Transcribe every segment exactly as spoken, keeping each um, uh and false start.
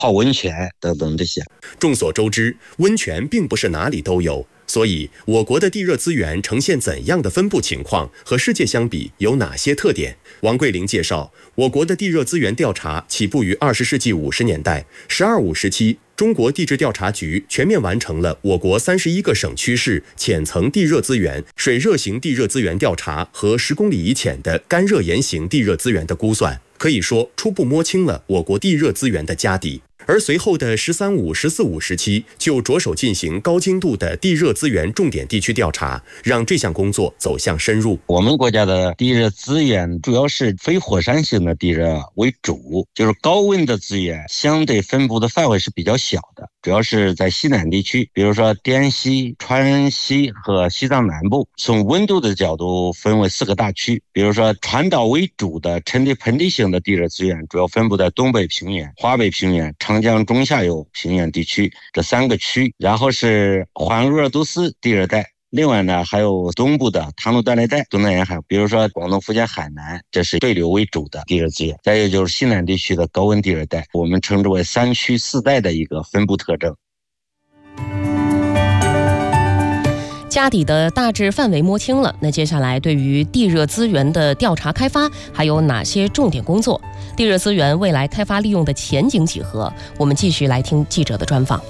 泡温泉等等这些。 众所周知，温泉并不是哪里都有，所以我国的地热资源呈现怎样的分布情况，和世界相比有哪些特点？王桂玲介绍，我国的地热资源调查起步于二十世纪五十年代，十二五时期，中国地质调查局全面完成了我国三十一个省区市浅层地热资源、水热型地热资源调查和十公里以浅的干热岩型地热资源的估算，可以说初步摸清了我国地热资源的家底。而随后的十三五、十四五时期，就着手进行高精度的地热资源重点地区调查，让这项工作走向深入。 我们国家的地热资源主要是非火山型的地热为主，就是高温的资源相对分布的范围是比较小的，主要是在西南地区，比如说滇西、川西和西藏南部。从温度的角度分为四个大区，比如说传导为主的沉积盆地型的地热资源主要分布在东北平原、华北平原、长江中下游平原地区这三个区，然后是环鄂尔多斯地热带，另外呢还有东部的唐努断裂带、东南沿海，比如说广东、福建、海南，这是对流为主的地热资源。再有就是西南地区的高温地热带，我们称之为三区四带的一个分布特征。 家底的大致范围摸清了，那接下来对于地热资源的调查开发还有哪些重点工作？地热资源未来开发利用的前景几何？我们继续来听记者的专访。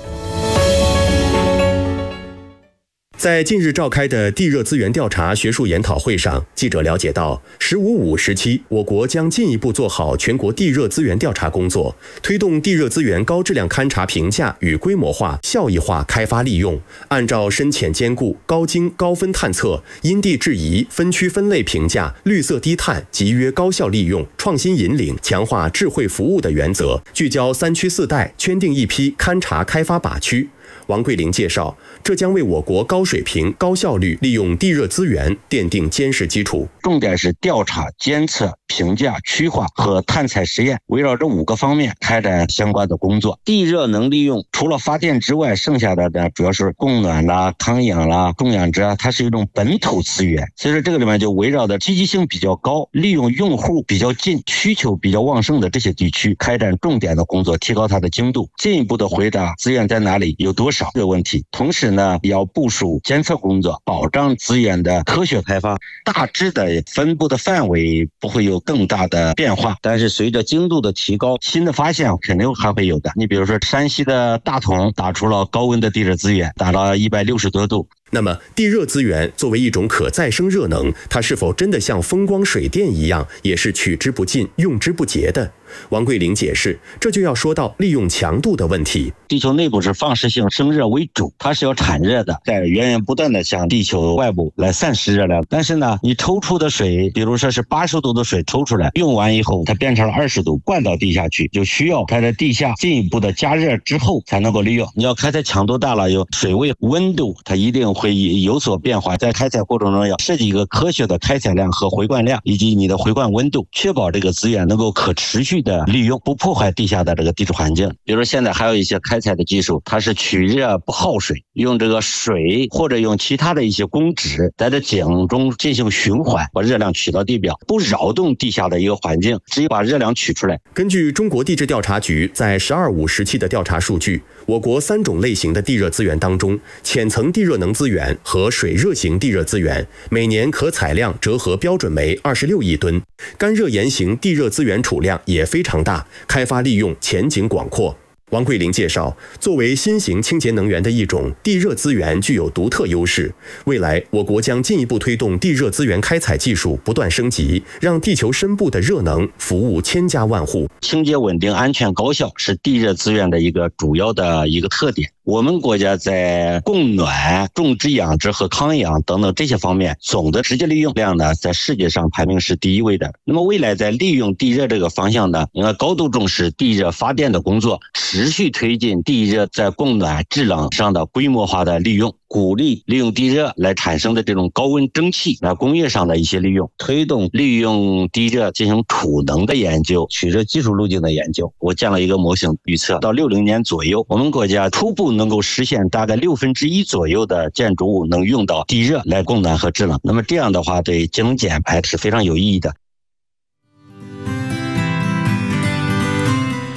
在近日召开的地热资源调查学术研讨会上，记者了解到，十五五时期，我国将进一步做好全国地热资源调查工作，推动地热资源高质量勘查评价与规模化、效益化开发利用，按照深浅兼顾、高精高分探测、因地制宜、分区分类评价、绿色低碳、集约高效利用、创新引领、强化智慧服务的原则，聚焦三区四带，圈定一批勘查开发靶区。王桂玲介绍，这将为我国高水平、高效率利用地热资源奠定坚实基础。 重点是调查、监测、评价、区划和探采实验，围绕这五个方面开展相关的工作。地热能利用除了发电之外，剩下的呢主要是供暖啦、康养啦、供养殖啊，它是一种本土资源。所以说这个里面就围绕着积极性比较高、利用用户比较近、需求比较旺盛的这些地区开展重点的工作，提高它的精度，进一步的回答资源在哪里、有多少的问题。同时呢，也要部署监测工作，保障资源的科学开发。大致的分布的范围不会有更大的变化，但是随着精度的提高，新的发现肯定还会有的。你比如说山西的大同打出了高温的地热资源，达到一百六十多度。 那么地热资源作为一种可再生热能，它是否真的像风光水电一样，也是取之不尽、用之不竭的？王桂玲解释，这就要说到利用强度的问题。 地球内部是放射性生热为主，它是要产热的，在源源不断的向地球外部来散失热量。但是呢，你抽出的水，比如说是八十度的水抽出来，用完以后它变成了二十度，灌到地下去，就需要它在地下进一步的加热之后才能够利用。你要开采强度大了，有水位、温度，它一定会有所变化。在开采过程中要设计一个科学的开采量和回灌量，以及你的回灌温度，确保这个资源能够可持续的利用，不破坏地下的这个地质环境。比如说现在还有一些开采的技术，它是取热不耗水，用这个水或者用其他的一些公脂在这井中进行循环，把热量取到地表，不扰动地下的一个环境，直接把热量取出来。 根据中国地质调查局在十二五时期的调查数据，我国三种类型的地热资源当中，浅层地热能资源和水热型地热资源每年可采量折合标准为二十六亿吨，干热岩型地热资源储量也非常大，开发利用前景广阔。王桂玲介绍，作为新型清洁能源的一种，地热资源具有独特优势。未来，我国将进一步推动地热资源开采技术不断升级，让地球深部的热能服务千家万户。 清洁稳定、安全高效是地热资源的一个主要的一个特点。我们国家在供暖、种植养殖和康养等等这些方面，总的直接利用量呢，在世界上排名是第一位的。那么未来在利用地热这个方向呢，应该高度重视地热发电的工作，持续推进地热在供暖、制冷上的规模化的利用，鼓励利用地热来产生的这种高温蒸汽来工业上的一些利用，推动利用地热进行储能的研究、取热技术路径的研究。我建了一个模型预测，到六零年左右，我们国家初步能够实现大概六分之一左右的建筑物能用到地热来供暖和制冷。那么这样的话，对节能减排是非常有意义的。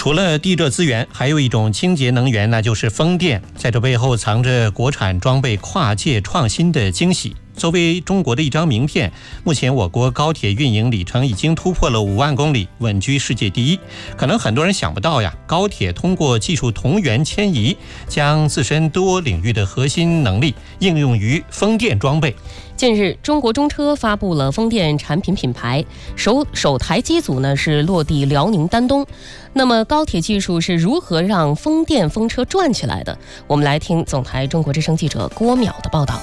除了地热资源，还有一种清洁能源，那就是风电。在这背后藏着国产装备跨界创新的惊喜。作为中国的一张名片，目前我国高铁运营里程已经突破了五万公里，稳居世界第一。可能很多人想不到呀，高铁通过技术同源迁移，将自身多领域的核心能力应用于风电装备。 近日，中国中车发布了风电产品品牌，首首台机组呢是落地辽宁丹东。那么高铁技术是如何让风电风车转起来的？我们来听总台中国之声记者郭淼的报道。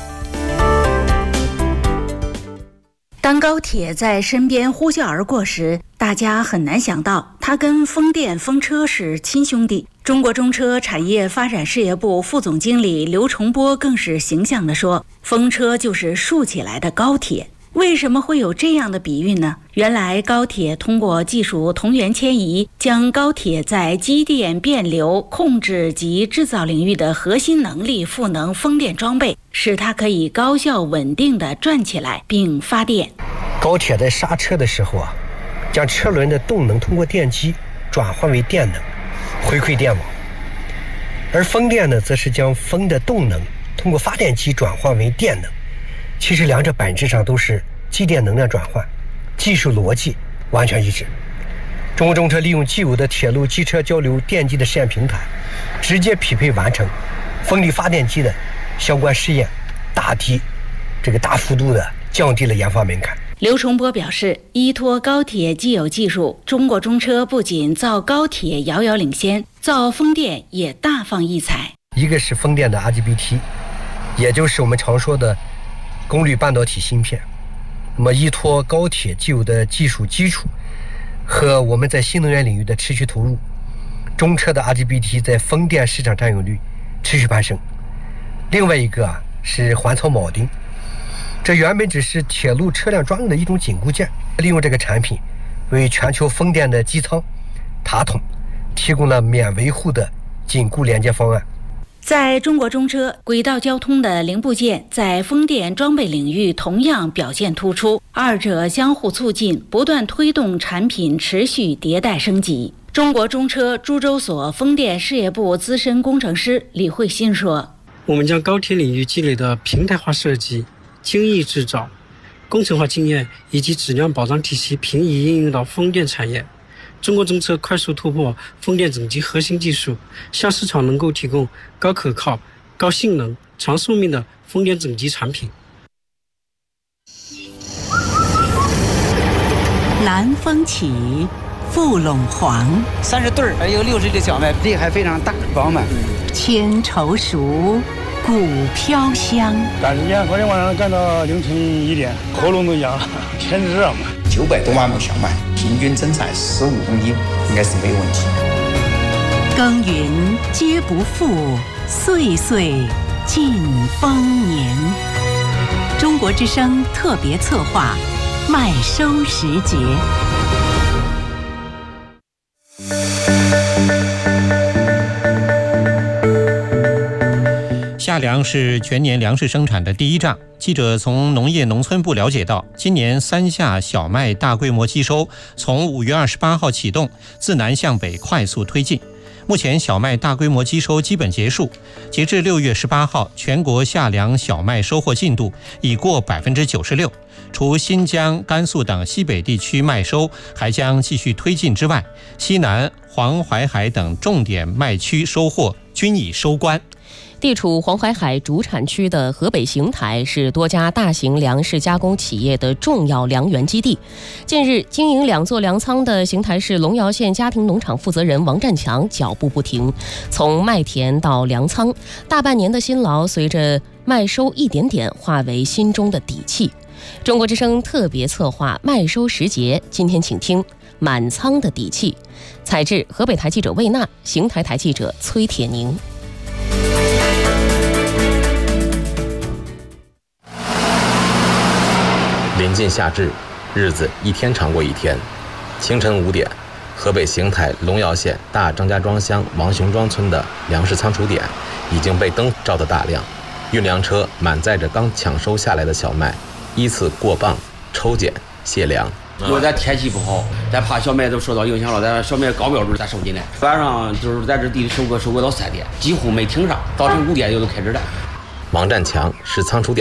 当高铁在身边呼啸而过时，大家很难想到它跟风电风车是亲兄弟。中国中车产业发展事业部副总经理刘崇波更是形象地说，风车就是竖起来的高铁。为什么会有这样的比喻呢？原来高铁通过技术同源迁移，将高铁在机电、变流、控制及制造领域的核心能力赋能风电装备，使它可以高效稳定地转起来并发电。 高铁在刹车的时候啊，将车轮的动能通过电机转换为电能，回馈电网；而风电呢，则是将风的动能通过发电机转换为电能。其实两者本质上都是机电能量转换，技术逻辑完全一致。中国中车利用既有的铁路机车交流电机的试验平台，直接匹配完成风力发电机的相关试验，大提这个大幅度的降低了研发门槛。 刘崇波表示，依托高铁既有技术，中国中车不仅造高铁遥遥领先，造风电也大放异彩。 一个是风电的 I G B T， 也就是我们常说的功率半导体芯片。那么依托高铁既有的技术基础和我们在新能源领域的持续投入，中车的 I G B T 在风电市场占有率持续攀升。另外一个啊是环槽铆钉，这原本只是铁路车辆专用的一种紧固件，利用这个产品为全球风电的机舱、塔筒提供了免维护的紧固连接方案。 在中国中车，轨道交通的零部件在风电装备领域同样表现突出，二者相互促进，不断推动产品持续迭代升级。中国中车株洲所风电事业部资深工程师李慧欣说， 我们将高铁领域积累的平台化设计、精益制造、工程化经验以及质量保障体系平移应用到风电产业。中国中车快速突破风电整机核心技术，向市场能够提供高可靠、高性能、长寿命的风电整机产品。 南风起，富陇黄， 三十对儿，还有六十粒小麦，粒还非常大饱满。 千愁熟，谷飘香。 赶时间，昨天晚上干到凌晨一点，喉咙都痒了，天热嘛。 九百多万亩小麦，平均增产十五公斤，应该是没有问题。 耕耘皆不负，岁岁尽丰年。中国之声特别策划，麦收时节。 夏粮是全年粮食生产的第一仗。记者从农业农村部了解到，今年三夏小麦大规模机收从五月二十八号启动，自南向北快速推进。目前小麦大规模机收基本结束，截至六月十八号，全国夏粮小麦收获进度已过百分之九十六。除新疆、甘肃等西北地区麦收还将继续推进之外，西南、黄淮海等重点麦区收获均已收官。 地处黄淮海主产区的河北邢台是多家大型粮食加工企业的重要粮源基地。近日，经营两座粮仓的邢台市龙窑县家庭农场负责人王占强脚步不停，从麦田到粮仓，大半年的辛劳随着麦收一点点化为心中的底气。中国之声特别策划麦收时节，今天请听满仓的底气。采制河北台记者魏娜，邢台台记者崔铁宁。 临近夏至，日子一天长过一天。清晨五点，河北邢台龙窑县大张家庄乡王雄庄村的粮食仓储点已经被灯照得大亮，运粮车满载着刚抢收下来的小麦，依次过磅、抽检、卸粮。 如果咱天气不好，咱怕小麦都受到影响了，咱小麦高标准咱收进来。晚上就是在这地里收割，收割到三点，几乎没停上，早晨五点就都开始了。 王占强是仓储点